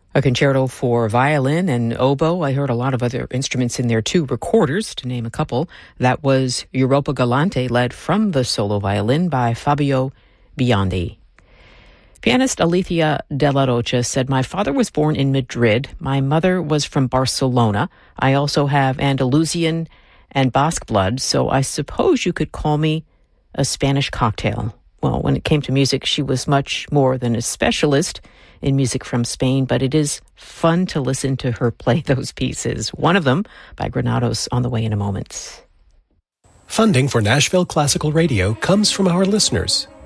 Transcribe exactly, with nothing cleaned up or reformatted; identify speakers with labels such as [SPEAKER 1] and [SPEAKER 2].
[SPEAKER 1] A concerto for violin and oboe. I heard a lot of other instruments in there too, recorders, to name a couple. That was Europa Galante, led from the solo violin by Fabio Biondi. Pianist Alicia de la Rocha said, "My father was born in Madrid. My mother was from Barcelona. I also have Andalusian and Basque blood, so I suppose you could call me a Spanish cocktail." Well, when it came to music, she was much more than a specialist in music from Spain, but it is fun to listen to her play those pieces. One of them by Granados on the way in a moment.
[SPEAKER 2] Funding for Nashville Classical Radio comes from our listeners.